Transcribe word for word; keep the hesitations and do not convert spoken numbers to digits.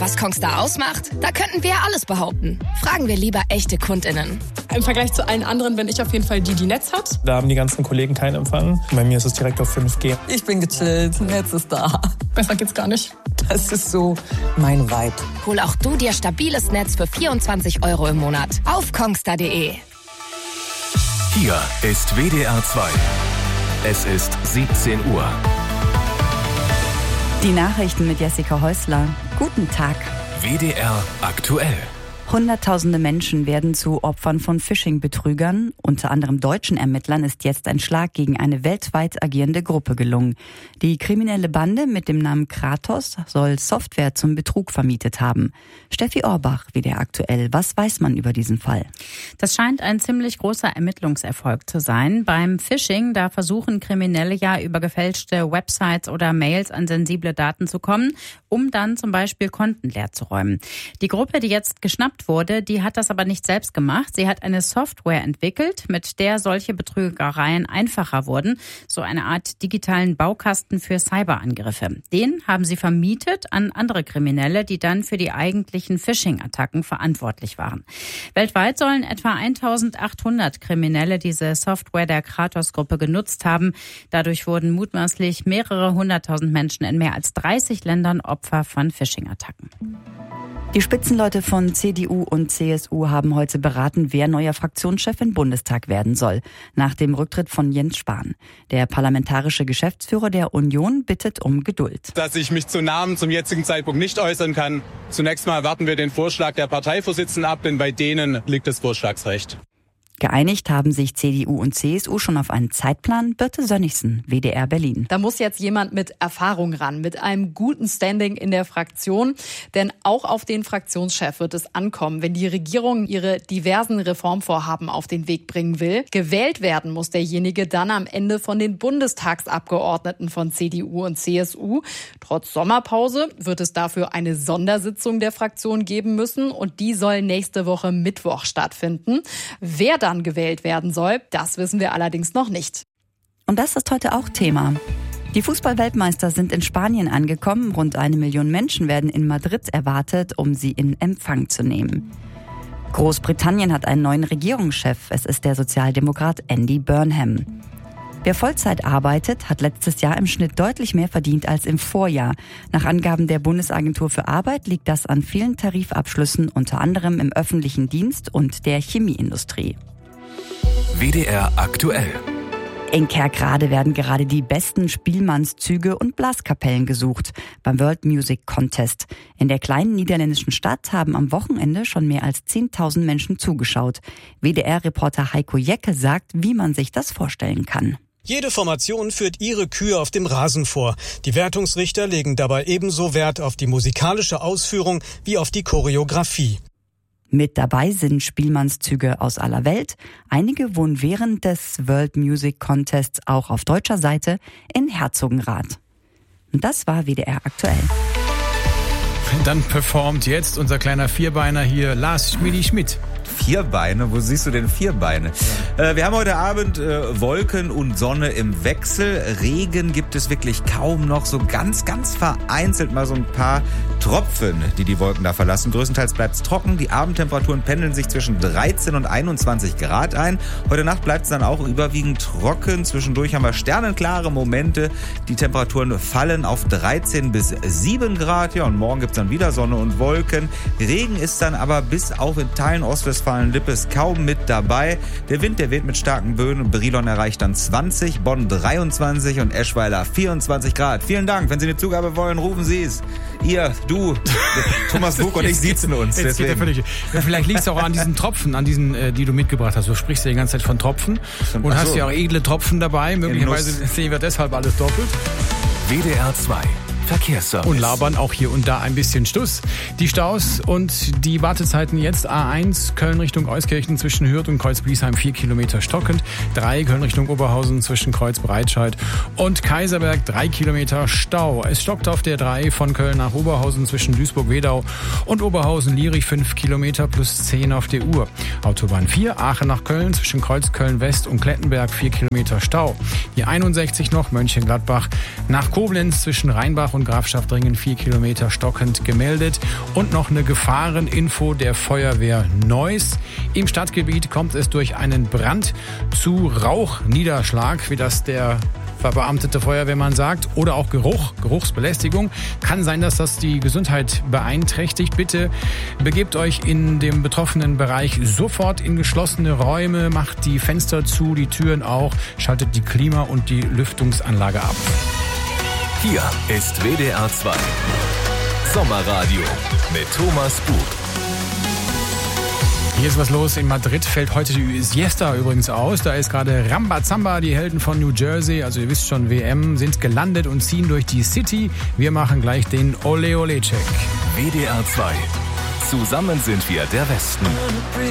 Was Kongstar ausmacht? Da könnten wir ja alles behaupten. Fragen wir lieber echte KundInnen. Im Vergleich zu allen anderen bin ich auf jeden Fall die, die Netz hat. Da haben die ganzen Kollegen keinen Empfang. Bei mir ist es direkt auf fünf G. Ich bin gechillt, Netz ist da. Besser geht's gar nicht. Das ist so mein Vibe. Hol auch du dir stabiles Netz für vierundzwanzig Euro im Monat auf kongstar punkt de. Hier ist W D R zwei. Es ist siebzehn Uhr. Die Nachrichten mit Jessica Häusler. Guten Tag. W D R aktuell. Hunderttausende Menschen werden zu Opfern von Phishing-Betrügern. Unter anderem deutschen Ermittlern ist jetzt ein Schlag gegen eine weltweit agierende Gruppe gelungen. Die kriminelle Bande mit dem Namen Kratos soll Software zum Betrug vermietet haben. Steffi Orbach, W D R aktuell. Was weiß man über diesen Fall? Das scheint ein ziemlich großer Ermittlungserfolg zu sein. Beim Phishing, da versuchen Kriminelle ja über gefälschte Websites oder Mails an sensible Daten zu kommen, um dann zum Beispiel Konten leer zu räumen. Die Gruppe, die jetzt geschnappt wurde, die hat das aber nicht selbst gemacht. Sie hat eine Software entwickelt, mit der solche Betrügereien einfacher wurden. So eine Art digitalen Baukasten für Cyberangriffe. Den haben sie vermietet an andere Kriminelle, die dann für die eigentlichen Phishing-Attacken verantwortlich waren. Weltweit sollen etwa eintausendachthundert Kriminelle diese Software der Kratos-Gruppe genutzt haben. Dadurch wurden mutmaßlich mehrere hunderttausend Menschen in mehr als dreißig Ländern Opfer von Phishing-Attacken. Die Spitzenleute von C D U und C S U haben heute beraten, wer neuer Fraktionschef im Bundestag werden soll, nach dem Rücktritt von Jens Spahn. Der parlamentarische Geschäftsführer der Union bittet um Geduld. Dass ich mich zu Namen zum jetzigen Zeitpunkt nicht äußern kann. Zunächst mal warten wir den Vorschlag der Parteivorsitzenden ab, denn bei denen liegt das Vorschlagsrecht. Geeinigt haben sich C D U und C S U schon auf einen Zeitplan. Birte Sönnigsen, W D R Berlin. Da muss jetzt jemand mit Erfahrung ran, mit einem guten Standing in der Fraktion. Denn auch auf den Fraktionschef wird es ankommen, wenn die Regierung ihre diversen Reformvorhaben auf den Weg bringen will. Gewählt werden muss derjenige dann am Ende von den Bundestagsabgeordneten von C D U und C S U. Trotz Sommerpause wird es dafür eine Sondersitzung der Fraktion geben müssen. Und die soll nächste Woche Mittwoch stattfinden. Wer dann gewählt werden soll, das wissen wir allerdings noch nicht. Und das ist heute auch Thema. Die Fußball-Weltmeister sind in Spanien angekommen. Rund eine Million Menschen werden in Madrid erwartet, um sie in Empfang zu nehmen. Großbritannien hat einen neuen Regierungschef. Es ist der Sozialdemokrat Andy Burnham. Wer Vollzeit arbeitet, hat letztes Jahr im Schnitt deutlich mehr verdient als im Vorjahr. Nach Angaben der Bundesagentur für Arbeit liegt das an vielen Tarifabschlüssen, unter anderem im öffentlichen Dienst und der Chemieindustrie. W D R aktuell. In Kerkrade werden gerade die besten Spielmannszüge und Blaskapellen gesucht beim World Music Contest. In der kleinen niederländischen Stadt haben am Wochenende schon mehr als zehntausend Menschen zugeschaut. W D R-Reporter Heiko Jecke sagt, wie man sich das vorstellen kann. Jede Formation führt ihre Kühe auf dem Rasen vor. Die Wertungsrichter legen dabei ebenso Wert auf die musikalische Ausführung wie auf die Choreografie. Mit dabei sind Spielmannszüge aus aller Welt. Einige wohnen während des World Music Contests auch auf deutscher Seite in Herzogenrath. Und das war W D R aktuell. Dann performt jetzt unser kleiner Vierbeiner hier, Lars Schmidi-Schmidt. Vierbeine? Wo siehst du denn Vierbeine? Ja. Äh, wir haben heute Abend äh, Wolken und Sonne im Wechsel. Regen gibt es wirklich kaum noch. So ganz, ganz vereinzelt mal so ein paar Tropfen, die die Wolken da verlassen. Größtenteils bleibt es trocken. Die Abendtemperaturen pendeln sich zwischen dreizehn und einundzwanzig Grad ein. Heute Nacht bleibt es dann auch überwiegend trocken. Zwischendurch haben wir sternenklare Momente. Die Temperaturen fallen auf dreizehn bis sieben Grad. Ja, und morgen gibt es dann wieder Sonne und Wolken. Regen ist dann aber bis auf in Teilen Ostwestfalen-Lippe kaum mit dabei. Der Wind, der weht mit starken Böen. Brilon erreicht dann zwanzig, Bonn dreiundzwanzig und Eschweiler vierundzwanzig Grad. Vielen Dank. Wenn Sie eine Zugabe wollen, rufen Sie es. Ihr, du, Thomas Buch und ich sitzen uns. Jetzt geht völlig. Ja, vielleicht liegt es auch an diesen Tropfen, an diesen, äh, die du mitgebracht hast. Du sprichst ja die ganze Zeit von Tropfen und Ach hast so. ja auch edle Tropfen dabei. Möglicherweise sehen wir deshalb alles doppelt. W D R zwei. Verkehrsservice. Und labern auch hier und da ein bisschen Stuss. Die Staus und die Wartezeiten jetzt: A eins Köln Richtung Euskirchen zwischen Hürth und Kreuz-Bliesheim vier Kilometer stockend. drei Köln Richtung Oberhausen zwischen Kreuz-Breitscheid und Kaiserberg drei Kilometer Stau. Es stockt auf der drei von Köln nach Oberhausen zwischen Duisburg-Wedau und Oberhausen-Lierich fünf Kilometer plus zehn auf der Uhr. Autobahn vier Aachen nach Köln zwischen Kreuz-Köln-West und Klettenberg vier Kilometer Stau. Die einundsechzig noch Mönchengladbach nach Koblenz zwischen Rheinbach und von Grafschaftringen, vier Kilometer stockend gemeldet. Und noch eine Gefahreninfo der Feuerwehr Neuss. Im Stadtgebiet kommt es durch einen Brand zu Rauchniederschlag, wie das der verbeamtete Feuerwehrmann sagt, oder auch Geruch, Geruchsbelästigung. Kann sein, dass das die Gesundheit beeinträchtigt. Bitte begebt euch in dem betroffenen Bereich sofort in geschlossene Räume, macht die Fenster zu, die Türen auch, schaltet die Klima- und die Lüftungsanlage ab. Hier ist W D R zwei Sommerradio mit Thomas Buch. Hier ist was los. In Madrid fällt heute die Siesta übrigens aus. Da ist gerade Rambazamba, die Helden von New Jersey, also ihr wisst schon, W M, sind gelandet und ziehen durch die City. Wir machen gleich den Ole-Ole-Check. W D R zwei. Zusammen sind wir der Westen.